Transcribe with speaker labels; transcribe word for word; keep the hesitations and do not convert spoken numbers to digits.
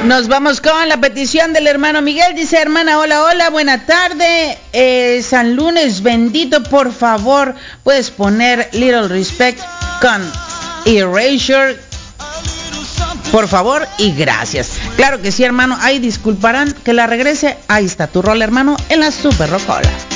Speaker 1: Nos vamos con la petición del hermano Miguel. Dice: hermana, hola, hola, buena tarde. Eh, San Lunes bendito, por favor, puedes poner Little Respect con Erasure, por favor y gracias. Claro que sí, hermano. Ahí disculparán que la regrese. Ahí está tu rol, hermano, en la Super Rocola.